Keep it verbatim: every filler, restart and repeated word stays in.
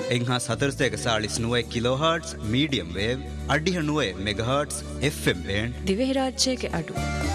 එංහා සතරස්දයක සාලිස් නුවයි කිලෝහර්ට්ස් medium wave අඩිහ නුවයි මෙගහර්ට්ස් F M band Dhivehi රාජ්‍යයේ අඩු